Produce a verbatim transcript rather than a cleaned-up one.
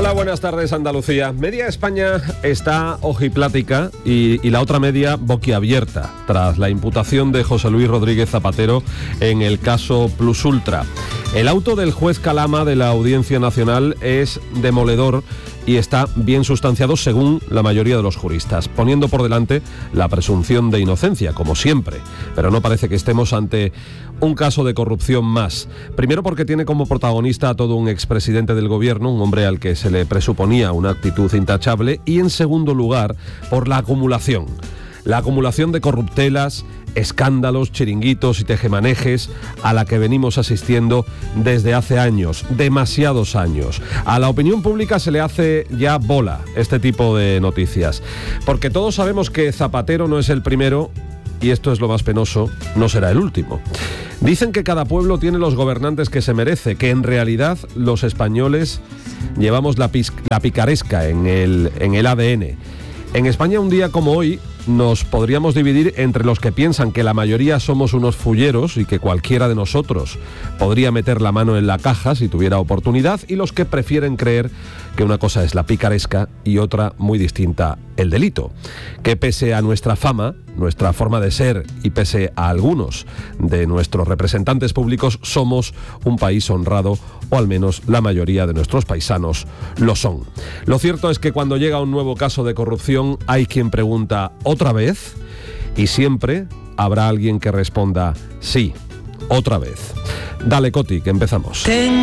Hola, buenas tardes Andalucía. Media España está ojiplática y, y la otra media boquiabierta tras la imputación de José Luis Rodríguez Zapatero en el caso Plus Ultra. El auto del juez Calama de la Audiencia Nacional es demoledor y está bien sustanciado según la mayoría de los juristas, poniendo por delante la presunción de inocencia, como siempre. Pero no parece que estemos ante un caso de corrupción más. Primero porque tiene como protagonista a todo un expresidente del gobierno, un hombre al que se le presuponía una actitud intachable, y en segundo lugar por la acumulación. La acumulación de corruptelas, escándalos, chiringuitos y tejemanejes a la que venimos asistiendo desde hace años, demasiados años. A la opinión pública se le hace ya bola este tipo de noticias, porque todos sabemos que Zapatero no es el primero y esto es lo más penoso, no será el último. Dicen que cada pueblo tiene los gobernantes que se merece, que en realidad los españoles llevamos la, pis- la picaresca en el, en el A D N. En España, un día como hoy, nos podríamos dividir entre los que piensan que la mayoría somos unos fulleros y que cualquiera de nosotros podría meter la mano en la caja si tuviera oportunidad, y los que prefieren creer que una cosa es la picaresca y otra, muy distinta, el delito. Que pese a nuestra fama, nuestra forma de ser y pese a algunos de nuestros representantes públicos, somos un país honrado, o al menos la mayoría de nuestros paisanos lo son. Lo cierto es que cuando llega un nuevo caso de corrupción hay quien pregunta ¿otra vez? Y siempre habrá alguien que responda sí, otra vez. Dale, Coti, que empezamos.